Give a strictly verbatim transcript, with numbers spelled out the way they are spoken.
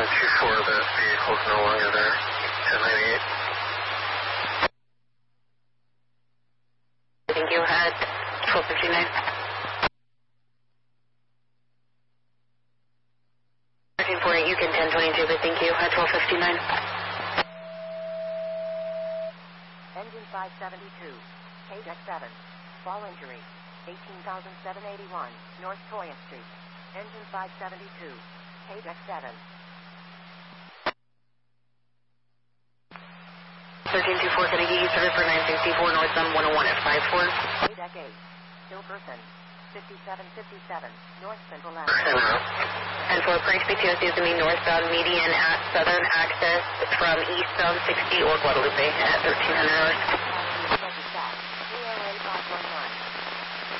two four, the vehicle's no longer there. ten ninety-eight. Thank you, at twelve fifty-nine. thirteen forty-eight, you can ten twenty-two, but thank you, at twelve fifty-nine. Engine five seventy-two, K D E C seven, fall injury, eighteen thousand seven hundred eighty-one, North Toya Street. Engine five seventy-two, K D E C seven. thirteen two four, can I get you started for nine sixty-four, North Sun one oh one at five four? K D E C eight, Hilberson, fifty-seven fifty-seven, North Central Hello. Avenue. And for approach B T O C is going to be northbound median at Southern Access from eastbound sixty or Guadalupe at thirteen hundred north.